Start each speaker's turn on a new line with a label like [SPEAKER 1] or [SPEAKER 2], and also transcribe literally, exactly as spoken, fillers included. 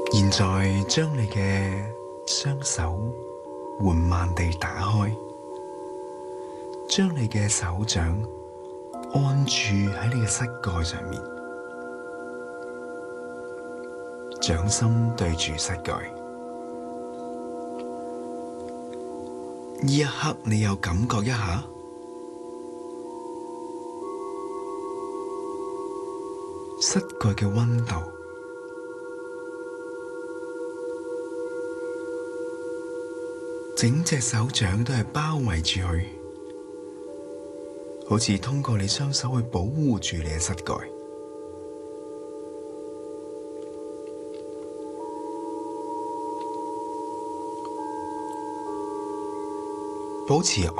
[SPEAKER 1] 現在將你嘅雙手緩慢地打開，將你嘅手掌按住喺你嘅膝蓋上面，掌心對住膝蓋。呢一刻你又感覺一下，膝蓋嘅溫度，整隻手掌都係包圍住佢，好似通過你雙手去保護住你嘅膝蓋。保持